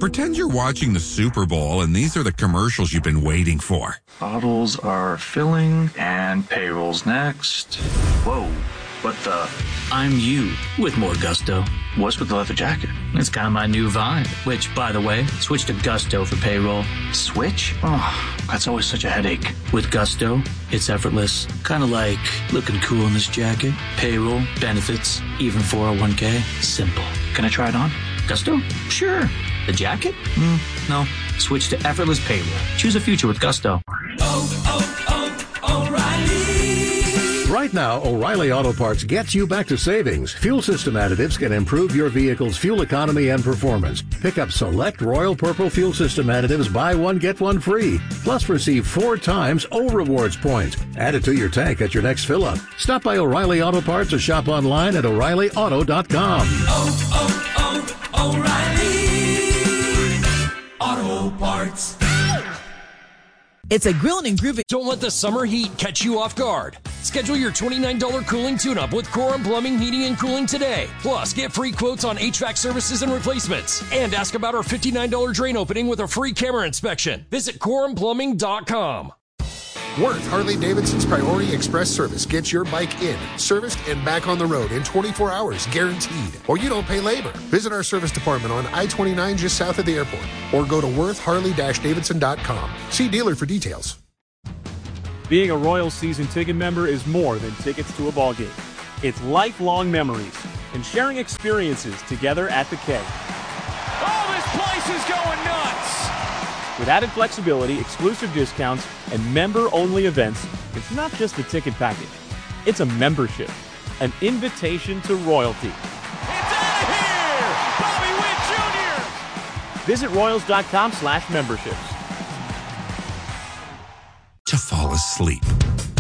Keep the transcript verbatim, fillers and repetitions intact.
pretend you're watching the Super Bowl and these are the commercials you've been waiting for. Bottles are filling and payroll's next. Whoa, what the? I'm you with more gusto. What's with the leather jacket? It's kind of my new vibe, which, by the way, switch to Gusto for payroll. Switch? Oh, that's always such a headache. With Gusto, it's effortless. Kind of like looking cool in this jacket. Payroll, benefits, even four oh one k. Simple. Can I try it on? Gusto? Sure. The jacket? Mm, no. Switch to effortless payroll. Choose a future with Gusto. Oh, oh, oh, O'Reilly. Right now, O'Reilly Auto Parts gets you back to savings. Fuel system additives can improve your vehicle's fuel economy and performance. Pick up select Royal Purple fuel system additives, buy one, get one free. Plus, receive four times O Rewards points. Add it to your tank at your next fill-up. Stop by O'Reilly Auto Parts or shop online at O'Reilly Auto dot com. Oh, oh, oh, O'Reilly Auto Parts. It's a Grillin' and Groovin'. Don't let the summer heat catch you off guard. Schedule your twenty-nine dollars cooling tune-up with Corum Plumbing, Heating, and Cooling today. Plus, get free quotes on H V A C services and replacements. And ask about our fifty-nine dollars drain opening with a free camera inspection. Visit Corum Plumbing dot com. Worth Harley-Davidson's Priority Express service gets your bike in, serviced, and back on the road in twenty-four hours, guaranteed. Or you don't pay labor. Visit our service department on I twenty-nine just south of the airport. Or go to worth harley davidson dot com. See dealer for details. Being a Royals season ticket member is more than tickets to a ball game. It's lifelong memories and sharing experiences together at the K. Oh, this place is going nuts! With added flexibility, exclusive discounts, and member-only events, it's not just a ticket package. It's a membership, an invitation to royalty. It's out of here! Bobby Witt Junior! Visit royals dot com slash memberships. To fall asleep.